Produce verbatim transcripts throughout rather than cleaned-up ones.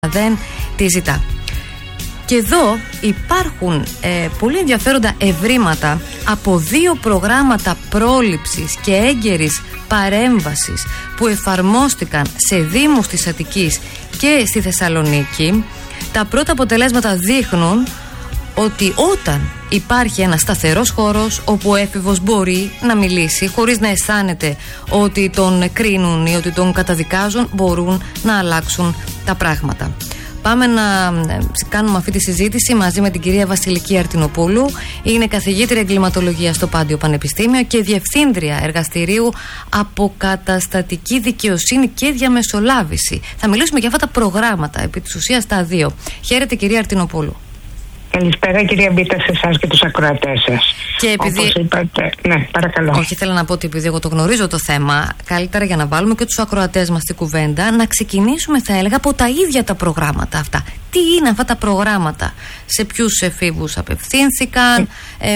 δεν τη ζητά. Και εδώ υπάρχουν ε, πολύ ενδιαφέροντα ευρήματα από δύο προγράμματα πρόληψης και έγκαιρης παρέμβασης που εφαρμόστηκαν σε δήμους της Αττικής και στη Θεσσαλονίκη. Τα πρώτα αποτελέσματα δείχνουν ότι όταν υπάρχει ένας σταθερός χώρος όπου ο έφηβος μπορεί να μιλήσει χωρίς να αισθάνεται ότι τον κρίνουν ή ότι τον καταδικάζουν, μπορούν να αλλάξουν τα πράγματα. Πάμε να κάνουμε αυτή τη συζήτηση μαζί με την κυρία Βασιλική Αρτινοπούλου. Είναι καθηγήτρια εγκληματολογίας στο Πάντιο Πανεπιστήμιο και διευθύντρια εργαστηρίου Αποκαταστατική Δικαιοσύνη και Διαμεσολάβηση. Θα μιλήσουμε για αυτά τα προγράμματα, επί της ουσίας τα δύο. Χαίρετε, κυρία Αρτινοπούλου. Καλησπέρα, κυρία Μπίτα, σε εσάς και τους ακροατές σας. Και επειδή... Όπως είπατε, ναι, παρακαλώ. Όχι, θέλω να πω ότι επειδή εγώ το γνωρίζω το θέμα, καλύτερα για να βάλουμε και τους ακροατές μας στην κουβέντα, να ξεκινήσουμε, θα έλεγα, από τα ίδια τα προγράμματα αυτά. Τι είναι αυτά τα προγράμματα, σε ποιους εφήβους απευθύνθηκαν. Ε,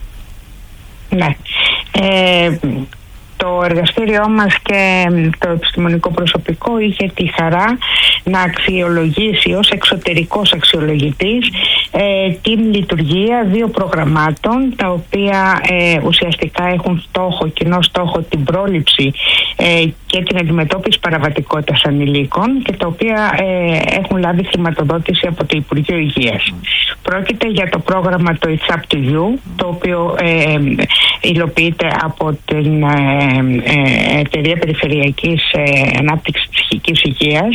ναι. Ε, Το εργαστήριό μας και το επιστημονικό προσωπικό είχε τη χαρά να αξιολογήσει ως εξωτερικός αξιολογητής ε, την λειτουργία δύο προγραμμάτων, τα οποία ε, ουσιαστικά έχουν στόχο, κοινό στόχο, την πρόληψη ε, και την αντιμετώπιση παραβατικότητας ανηλίκων και τα οποία ε, έχουν λάβει χρηματοδότηση από το Υπουργείο Υγείας. Mm. Πρόκειται για το πρόγραμμα το It's Up to You, το οποίο ε, υλοποιείται από την ε, Εταιρεία Περιφερειακής Ανάπτυξης Ψυχικής Υγείας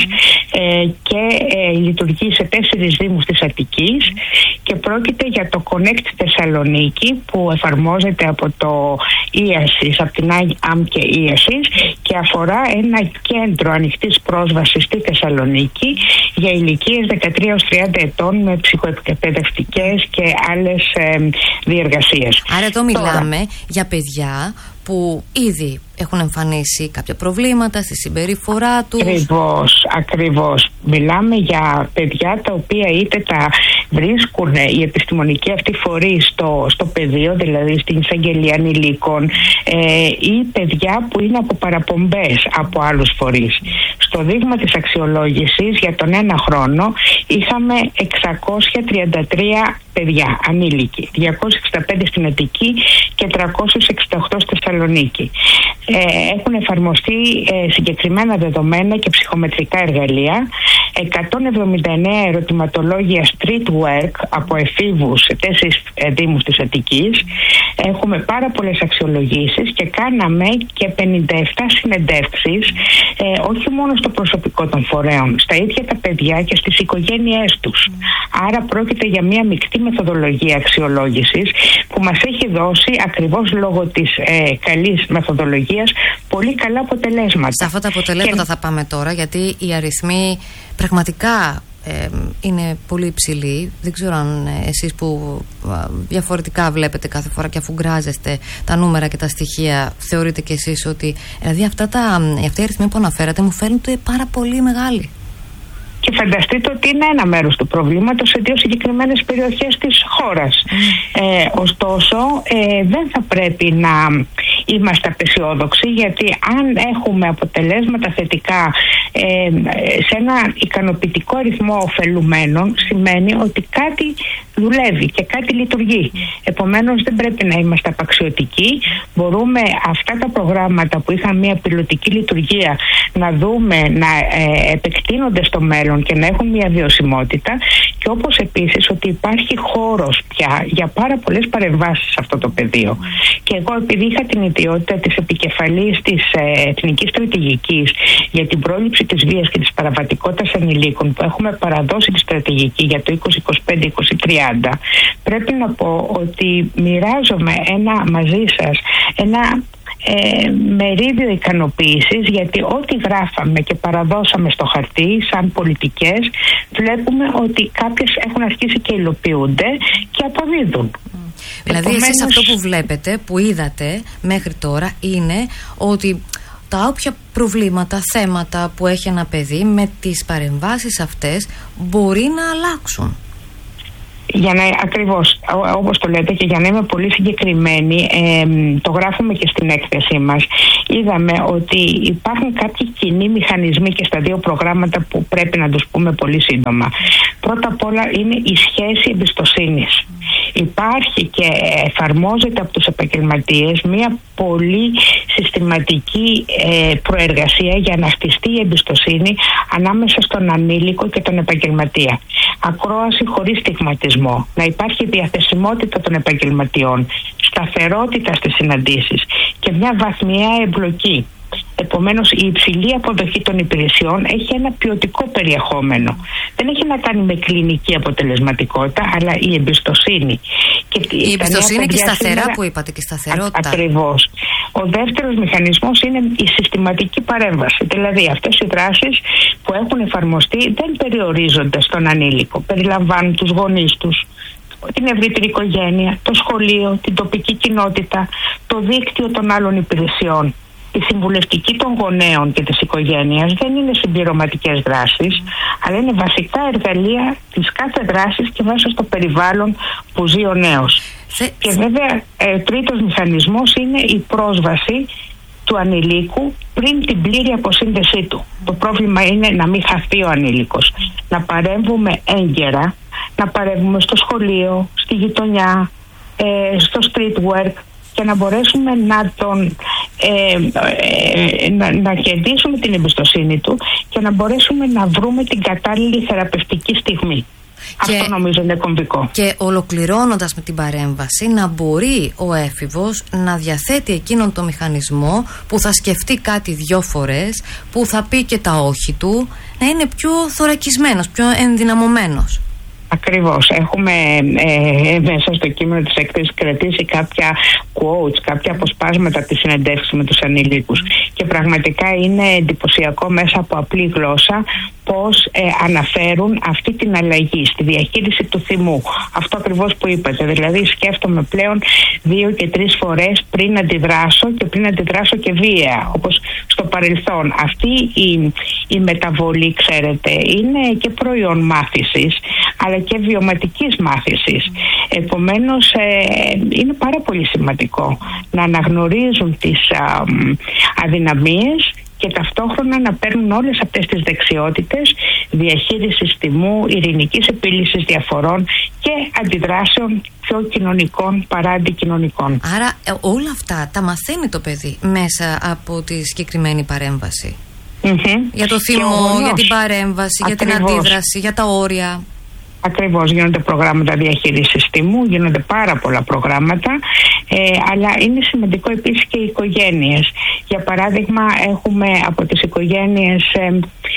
και λειτουργεί σε τέσσερις δήμους της Αττικής και πρόκειται για το Connect Θεσσαλονίκη που εφαρμόζεται από το ΙΑΣΙΣ, από την ΆΜ και ΙΑΣΙΣ και αφορά ένα κέντρο ανοιχτής πρόσβασης στη Θεσσαλονίκη για ηλικίες δεκατρία έως τριάντα ετών με ψυχοεκπαιδευτικές και άλλες διεργασίες. Άρα εδώ μιλάμε Τώρα. για παιδιά που ήδη έχουν εμφανίσει κάποια προβλήματα στη συμπεριφορά τους. Ακριβώς, ακριβώς. Μιλάμε για παιδιά τα οποία είτε τα βρίσκουν οι επιστημονικοί αυτοί φορείς στο, στο πεδίο, δηλαδή στην εισαγγελία ανηλίκων, ε, ή παιδιά που είναι από παραπομπές από άλλους φορείς. Στο δείγμα της αξιολόγησης για τον ένα χρόνο είχαμε εξακόσια τριάντα τρία παιδιά ανήλικοι, διακόσια εξήντα πέντε στην Αττική και τριακόσια εξήντα οκτώ στη Θεσσαλονίκη. Ε, έχουν εφαρμοστεί ε, συγκεκριμένα δεδομένα και ψυχομετρικά εργαλεία, εκατόν εβδομήντα εννέα ερωτηματολόγια street work από εφήβους σε τέσσερις ε, δήμους της Αττικής. Έχουμε πάρα πολλές αξιολογήσεις και κάναμε και πενήντα επτά συνεντεύξεις, ε, όχι μόνο στο προσωπικό των φορέων, στα ίδια τα παιδιά και στις οικογένειές τους. Άρα πρόκειται για μια μεικτή μεθοδολογία αξιολόγησης που μας έχει δώσει, ακριβώς λόγω της ε, καλής μεθοδολογίας, πολύ καλά αποτελέσματα. Σε αυτά τα αποτελέσματα και... θα πάμε τώρα, γιατί οι αριθμοί πραγματικά ε, είναι πολύ υψηλοί. Δεν ξέρω αν ε, εσείς που ε, διαφορετικά βλέπετε κάθε φορά και αφού γκράζεστε τα νούμερα και τα στοιχεία, θεωρείτε κι εσείς ότι δηλαδή αυτά τα, αυτοί οι αριθμοί που αναφέρατε μου φαίνονται πάρα πολύ μεγάλοι. Και φανταστείτε ότι είναι ένα μέρος του προβλήματος σε δύο συγκεκριμένες περιοχές της χώρας. Mm. Ε, ωστόσο, ε, δεν θα πρέπει να είμαστε απεσιόδοξοι, γιατί αν έχουμε αποτελέσματα θετικά ε, σε ένα ικανοποιητικό αριθμό ωφελουμένων, σημαίνει ότι κάτι δουλεύει και κάτι λειτουργεί. Επομένως, δεν πρέπει να είμαστε απαξιωτικοί. Μπορούμε αυτά τα προγράμματα που είχαν μια πιλωτική λειτουργία να δούμε να ε, επεκτείνονται στο μέλλον και να έχουν μια βιωσιμότητα, και όπως επίσης ότι υπάρχει χώρος πια για πάρα πολλές παρεμβάσεις σε αυτό το πεδίο. Και εγώ, επειδή είχα την ιδιότητα της επικεφαλής της ε, Εθνικής Στρατηγικής για την πρόληψη της βίας και της παραβατικότητας ανηλίκων, που έχουμε παραδώσει τη στρατηγική για το είκοσι είκοσι πέντε είκοσι τριάντα, πρέπει να πω ότι μοιράζομαι ένα μαζί σας ένα Ε, μερίδιο ικανοποίησης, γιατί ό,τι γράφαμε και παραδώσαμε στο χαρτί σαν πολιτικές, βλέπουμε ότι κάποιες έχουν αρχίσει και υλοποιούνται και αποδίδουν. Mm. Δηλαδή Επομένως... εσείς αυτό που βλέπετε, που είδατε μέχρι τώρα, είναι ότι τα όποια προβλήματα, θέματα που έχει ένα παιδί, με τις παρεμβάσεις αυτές μπορεί να αλλάξουν. Για να, ακριβώς, όπως το λέτε, και για να είμαι πολύ συγκεκριμένη, ε, το γράφουμε και στην έκθεσή μας. Είδαμε ότι υπάρχουν κάποιοι κοινοί μηχανισμοί και στα δύο προγράμματα που πρέπει να τους πούμε πολύ σύντομα. Πρώτα απ' όλα είναι η σχέση εμπιστοσύνης. Υπάρχει και εφαρμόζεται από τους επαγγελματίες μια πολύ συστηματική ε, προεργασία για να χτιστεί η εμπιστοσύνη ανάμεσα στον ανήλικο και τον επαγγελματία. Ακρόαση χωρίς στιγματισμό, να υπάρχει διαθεσιμότητα των επαγγελματιών, σταθερότητα στις συναντήσεις και μια βαθμιαία εμπλοκή. Επομένως, η υψηλή αποδοχή των υπηρεσιών έχει ένα ποιοτικό περιεχόμενο. Δεν έχει να κάνει με κλινική αποτελεσματικότητα, αλλά η εμπιστοσύνη. Και η εμπιστοσύνη και η σταθερά σήμερα, που είπατε, και η σταθερότητα. Ακριβώς. Ο δεύτερος μηχανισμός είναι η συστηματική παρέμβαση. Δηλαδή, αυτές οι δράσεις που έχουν εφαρμοστεί δεν περιορίζονται στον ανήλικο. Περιλαμβάνουν τους γονείς τους, την ευρύτερη οικογένεια, το σχολείο, την τοπική κοινότητα, το δίκτυο των άλλων υπηρεσιών. Η συμβουλευτική των γονέων και της οικογένειας δεν είναι συμπληρωματικές δράσεις, αλλά είναι βασικά εργαλεία της κάθε δράσης και μέσα στο περιβάλλον που ζει ο νέος. Θε... Και βέβαια, ε, τρίτος μηχανισμός είναι η πρόσβαση του ανηλίκου πριν την πλήρη αποσύνδεσή του. Το πρόβλημα είναι να μην χαθεί ο ανήλικος. Να παρέμβουμε έγκαιρα, να παρέμβουμε στο σχολείο, στη γειτονιά, ε, στο street work, και να μπορέσουμε να τον ε, ε, να, να κερδίσουμε την εμπιστοσύνη του και να μπορέσουμε να βρούμε την κατάλληλη θεραπευτική στιγμή. Και, αυτό νομίζω είναι κομβικό. Και ολοκληρώνοντας με την παρέμβαση, να μπορεί ο έφηβος να διαθέτει εκείνον το μηχανισμό που θα σκεφτεί κάτι δυο φορές, που θα πει και τα όχι του, να είναι πιο θωρακισμένος, πιο ενδυναμωμένος. Ακριβώς. Έχουμε ε, μέσα στο κείμενο της έκθεσης κρατήσει κάποια quotes, κάποια αποσπάσματα από τις συνεντεύξεις με τους ανηλίκους. Και πραγματικά είναι εντυπωσιακό μέσα από απλή γλώσσα πώς ε, αναφέρουν αυτή την αλλαγή στη διαχείριση του θυμού. Αυτό ακριβώς που είπατε. Δηλαδή, σκέφτομαι πλέον δύο και τρεις φορές πριν αντιδράσω και πριν αντιδράσω και βία, όπως στο παρελθόν. Αυτή η, η μεταβολή, ξέρετε, είναι και προϊόν μάθησης, αλλά και βιωματικής μάθησης. Επομένως, ε, είναι πάρα πολύ σημαντικό να αναγνωρίζουν τις α, αδυναμίες και ταυτόχρονα να παίρνουν όλες αυτές τις δεξιότητες διαχείρισης θυμού, ειρηνικής επίλυσης διαφορών και αντιδράσεων πιο κοινωνικών παρά αντικοινωνικών. Άρα ε, όλα αυτά τα μαθαίνει το παιδί μέσα από τη συγκεκριμένη παρέμβαση. Mm-hmm. Για το θυμό, για την παρέμβαση, ακριβώς, για την αντίδραση, για τα όρια. Ακριβώς, γίνονται προγράμματα διαχείρισης θυμού, γίνονται πάρα πολλά προγράμματα, ε, αλλά είναι σημαντικό επίσης και οι οικογένειες. Για παράδειγμα, έχουμε από τις οικογένειες ε,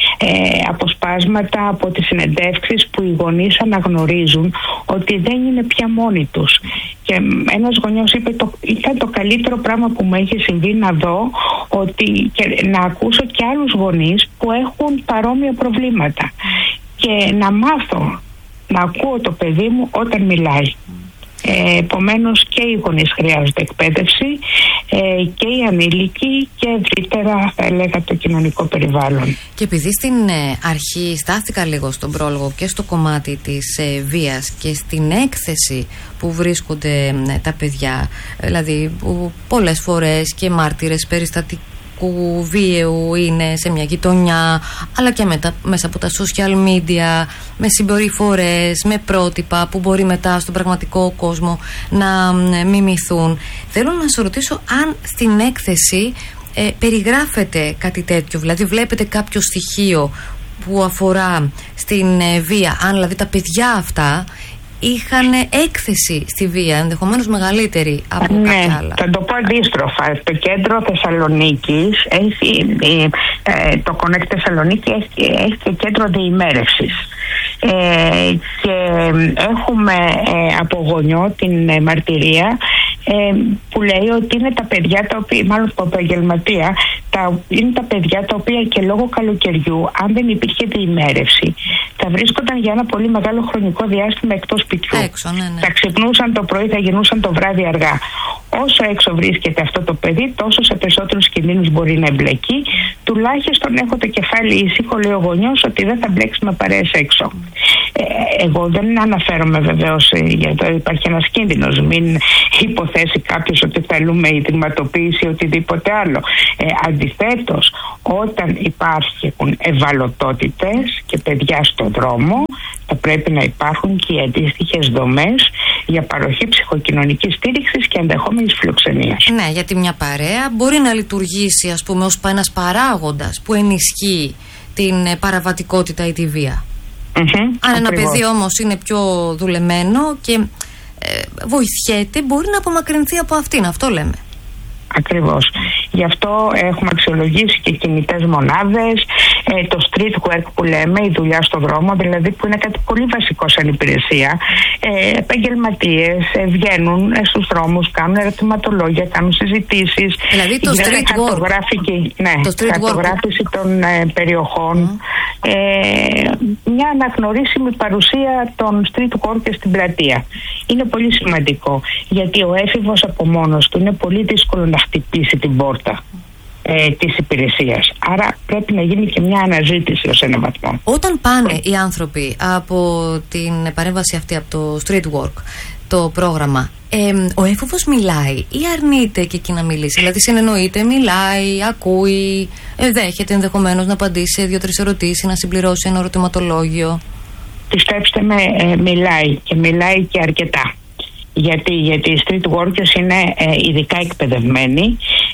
ε, αποσπάσματα από τις συνεντεύξεις που οι γονείς αναγνωρίζουν ότι δεν είναι πια μόνοι τους. Και ένας γονιός είπε, το, ήταν το καλύτερο πράγμα που μου έχει συμβεί να δω, ότι, και να ακούσω και άλλους γονείς που έχουν παρόμοια προβλήματα και να μάθω να ακούω το παιδί μου όταν μιλάει. Ε, επομένως και οι γονείς χρειάζονται εκπαίδευση, ε, και οι ανήλικοι και ευρύτερα, θα έλεγα, το κοινωνικό περιβάλλον. Και επειδή στην ε, αρχή στάθηκα λίγο στον πρόλογο και στο κομμάτι της ε, βίας και στην έκθεση που βρίσκονται ε, τα παιδιά, δηλαδή που πολλές φορές και μάρτυρες περιστατικού βίαιου είναι σε μια γειτονιά, αλλά και μετά, μέσα από τα social media, με συμπεριφορές, με πρότυπα που μπορεί μετά στον πραγματικό κόσμο να μιμηθούν. Θέλω να σας ρωτήσω αν στην έκθεση ε, περιγράφεται κάτι τέτοιο, δηλαδή βλέπετε κάποιο στοιχείο που αφορά στην ε, βία, αν δηλαδή τα παιδιά αυτά είχαν έκθεση στη βία, ενδεχομένως μεγαλύτερη από ναι, κάποια άλλα. Θα το πω αντίστροφα. Το κέντρο Θεσσαλονίκης έχει, ε, το Connect Θεσσαλονίκη έχει, έχει και κέντρο διημέρευσης. Ε, και έχουμε ε, από γονιό την ε, μαρτυρία ε, που λέει ότι είναι τα παιδιά τα οποία, μάλλον από επαγγελματία, τα, είναι τα παιδιά τα οποία και λόγω καλοκαιριού, αν δεν υπήρχε διημέρευση, θα βρίσκονταν για ένα πολύ μεγάλο χρονικό διάστημα εκτός σπιτιού. Έξω, ναι, ναι. Θα ξυπνούσαν το πρωί, θα γινούσαν το βράδυ αργά. Όσο έξω βρίσκεται αυτό το παιδί, τόσο σε περισσότερους κινδύνους μπορεί να εμπλεκεί. Τουλάχιστον έχω το κεφάλι ήσυχο, λέει ο γονιός, ότι δεν θα μπλέξει με παρέες έξω. Εγώ δεν αναφέρομαι βεβαίως για το υπάρχει ένας κίνδυνος. Μην υποθέσει κάποιος ότι θέλουμε ιδρυματοποίηση ή οτιδήποτε άλλο. Ε, αντιθέτως, όταν υπάρχουν ευαλωτότητες και παιδιά στον δρόμο, θα πρέπει να υπάρχουν και οι αντίστοιχες δομές για παροχή ψυχοκοινωνικής στήριξης και ενδεχόμενης φιλοξενίας. Ναι, γιατί μια παρέα μπορεί να λειτουργήσει, ας πούμε, ως ένας παράγοντας που ενισχύει την παραβατικότητα ή τη βία. Mm-hmm, Αν ένα ακριβώς. παιδί όμως είναι πιο δουλεμένο και ε, βοηθιέται, μπορεί να απομακρυνθεί από αυτήν. Αυτό λέμε. Ακριβώς. Γι' αυτό έχουμε αξιολογήσει και κινητές μονάδες, ε, το street work που λέμε, η δουλειά στο δρόμο, δηλαδή που είναι κάτι πολύ βασικό σαν υπηρεσία. Ε, επαγγελματίες ε, βγαίνουν ε, στους δρόμους, κάνουν ερωτηματολόγια, κάνουν συζητήσεις. Δηλαδή το street work. Ναι, το street χαρτογράφηση work. των ε, περιοχών. Mm. Ε, μια αναγνωρίσιμη παρουσία των street work στην πλατεία. Είναι πολύ σημαντικό, γιατί ο έφηβος από μόνος του είναι πολύ δύσκολο να χτυπήσει την πόρτα ε, της υπηρεσίας. Άρα πρέπει να γίνει και μια αναζήτηση ως ένα βαθμό. Όταν πάνε οι άνθρωποι από την παρέμβαση αυτή, από το street work, το πρόγραμμα, ε, ο έφηβος μιλάει ή αρνείται και εκεί να μιλήσει? Δηλαδή συνεννοείται, μιλάει, ακούει, ε, δέχεται ενδεχομένως να απαντήσει σε δύο-τρεις ερωτήσεις, να συμπληρώσει ένα ερωτηματολόγιο? Πιστέψτε με, ε, μιλάει και μιλάει και αρκετά. Γιατί, γιατί οι street workers είναι ε, ειδικά εκπαιδευμένοι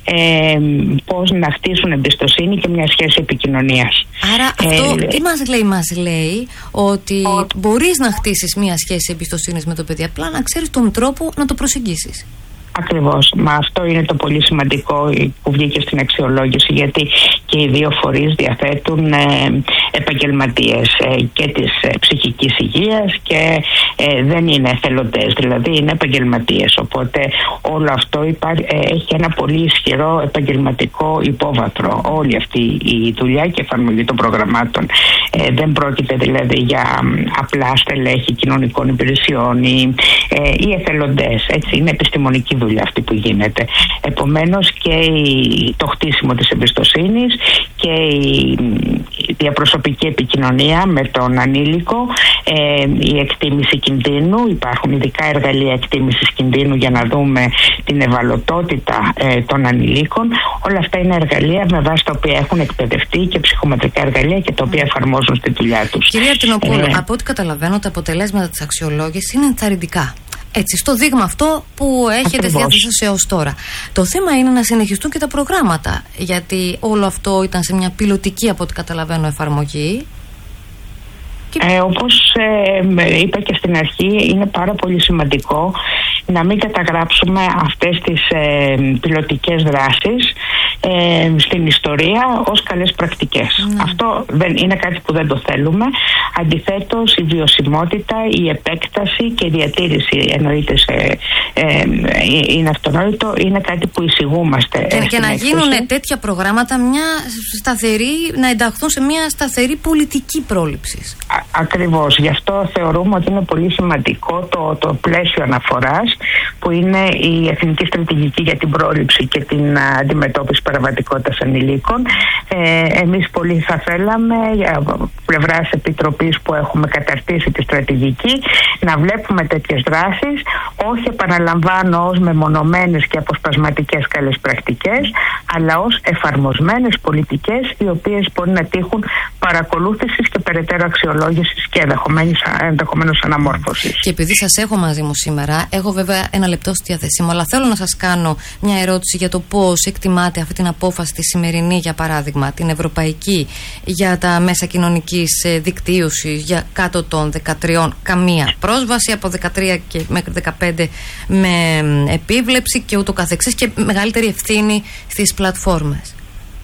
ε, πώς να χτίσουν εμπιστοσύνη και μια σχέση επικοινωνίας. Άρα αυτό ε, τι μας λέει? Μας λέει ότι ο... μπορείς να χτίσεις μια σχέση εμπιστοσύνης με το παιδί, απλά να ξέρεις τον τρόπο να το προσεγγίσεις. Ακριβώς. Μα αυτό είναι το πολύ σημαντικό που βγήκε στην αξιολόγηση, γιατί και οι δύο φορείς διαθέτουν ε, επαγγελματίες ε, και της ε, ψυχικής υγείας και ε, δεν είναι εθελοντές, δηλαδή είναι επαγγελματίες. Οπότε όλο αυτό υπά, ε, έχει ένα πολύ ισχυρό επαγγελματικό υπόβαθρο. Όλη αυτή η δουλειά και εφαρμογή των προγραμμάτων. Ε, δεν πρόκειται δηλαδή για απλά στελέχη κοινωνικών υπηρεσιών ή, ε, ή εθελοντές. Έτσι, είναι επιστημονική δουλειά αυτή που γίνεται. Επομένως και η, το χτίσιμο της εμπιστοσύνης και η, η διαπροσωπική επικοινωνία με τον ανήλικο, ε, η εκτίμηση κινδύνου, υπάρχουν ειδικά εργαλεία εκτίμησης κινδύνου για να δούμε την ευαλωτότητα ε, των ανηλίκων. Όλα αυτά είναι εργαλεία με βάση τα οποία έχουν εκπαιδευτεί και ψυχομετρικά εργαλεία και τα οποία εφαρμόζουν στη δουλειά τους. Κυρία Αρτινοπούλου, ε, από ό,τι καταλαβαίνω, τα αποτελέσματα της αξιολόγησης είναι ενθαρρυντικά. Έτσι, στο δείγμα αυτό που έχετε στη διάθεσή σας έως τώρα. Το θέμα είναι να συνεχιστούν και τα προγράμματα, γιατί όλο αυτό ήταν σε μια πιλωτική, από ό,τι καταλαβαίνω, εφαρμογή. Ε, όπως ε, είπα και στην αρχή, είναι πάρα πολύ σημαντικό να μην καταγράψουμε αυτές τις ε, πιλωτικές δράσεις ε, στην ιστορία ως καλές πρακτικές. Mm. Αυτό δεν είναι κάτι που δεν το θέλουμε. Αντιθέτως, η βιωσιμότητα, η επέκταση και η διατήρηση, εννοείται σε, ε, ε, είναι αυτονόητο, είναι κάτι που εισηγούμαστε. Και, και να γίνουν τέτοια προγράμματα μια σταθερή, να ενταχθούν σε μια σταθερή πολιτική πρόληψης. Ακριβώς. Γι' αυτό θεωρούμε ότι είναι πολύ σημαντικό το, το πλαίσιο αναφοράς, που είναι η Εθνική Στρατηγική για την Πρόληψη και την Αντιμετώπιση Παραβατικότητας Ανηλίκων. Ε, εμείς πολύ θα θέλαμε, από πλευράς Επιτροπής που έχουμε καταρτήσει τη στρατηγική, να βλέπουμε τέτοιες δράσεις, όχι επαναλαμβάνω ως μεμονωμένες και αποσπασματικές καλές πρακτικές, αλλά ως εφαρμοσμένες πολιτικές, οι οποίες μπορεί να τύχουν παρακολούθησης και περαιτέρω αξιολόγησης και ενδεχομένως αναμόρφωσης. Και επειδή σας έχω μαζί μου σήμερα, έχω βέβαια ένα λεπτό στη διάθεσή μου, αλλά θέλω να σας κάνω μια ερώτηση για το πώς εκτιμάτε αυτή την απόφαση τη σημερινή, για παράδειγμα, την ευρωπαϊκή, για τα μέσα κοινωνικής δικτύωσης για κάτω των δεκατρία, καμία πρόσβαση, από δεκατρία και μέχρι δεκαπέντε με επίβλεψη και ούτω καθεξής, και μεγαλύτερη ευθύνη στις πλατφόρμες.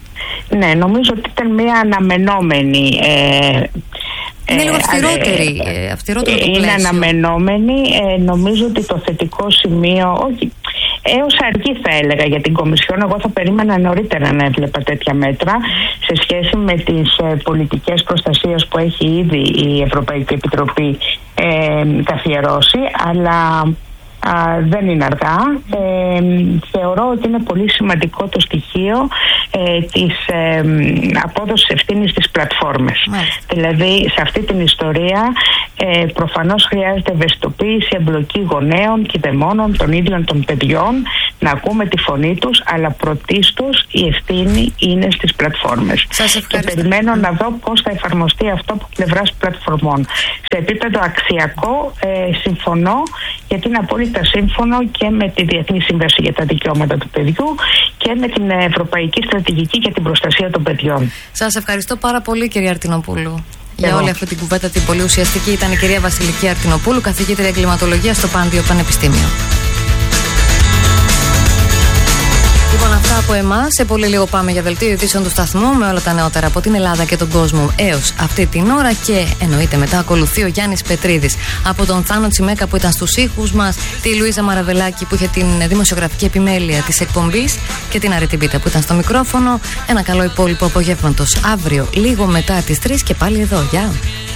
Ναι, νομίζω ότι ήταν μια αναμενόμενη. Ε, είναι λίγο αυστηρότερη, ε, αυστηρότερο το πλαίσιο. Είναι αναμενόμενη. Ε, νομίζω ότι το θετικό σημείο, όχι, έως αργή θα έλεγα για την Κομισιόν. Εγώ θα περίμενα νωρίτερα να έβλεπα τέτοια μέτρα σε σχέση με τις ε, πολιτικές προστασίας που έχει ήδη η Ευρωπαϊκή Επιτροπή ε, καθιερώσει, αλλά Α, δεν είναι αργά. Ε, θεωρώ ότι είναι πολύ σημαντικό το στοιχείο ε, της ε, απόδοσης ευθύνης στις πλατφόρμες. Μάλιστα. Δηλαδή, σε αυτή την ιστορία Ε, προφανώς χρειάζεται ευαισθητοποίηση, εμπλοκή γονέων, κηδεμόνων, των ίδιων των παιδιών, να ακούμε τη φωνή τους, αλλά πρωτίστως η ευθύνη είναι στις πλατφόρμες. Και περιμένω να δω πώς θα εφαρμοστεί αυτό από πλευράς πλατφορμών. Σε επίπεδο αξιακό ε, συμφωνώ, γιατί είναι απόλυτα σύμφωνο και με τη Διεθνή Σύμβαση για τα Δικαιώματα του Παιδιού και με την Ευρωπαϊκή Στρατηγική για την Προστασία των Παιδιών. Σας ευχαριστώ πάρα πολύ, κυρία Αρτινοπούλου. Για όλη αυτή την κουβέντα την πολύ ουσιαστική. Ήταν η κυρία Βασιλική Αρτινοπούλου, καθηγήτρια εγκληματολογίας στο Πάντιο Πανεπιστήμιο. Λοιπόν, αυτά από εμάς. Σε πολύ λίγο πάμε για δελτίο ειδήσεων του σταθμού με όλα τα νεότερα από την Ελλάδα και τον κόσμο έως αυτή την ώρα. Και εννοείται μετά ακολουθεί ο Γιάννης Πετρίδης. Από τον Θάνο Τσιμέκα που ήταν στους ήχους μας, τη Λουίζα Μαραβελάκη που είχε την δημοσιογραφική επιμέλεια της εκπομπής και την Αρετή Μπίτα που ήταν στο μικρόφωνο. Ένα καλό υπόλοιπο απογεύματος αύριο λίγο μετά τις τρεις και πάλι εδώ. Γεια!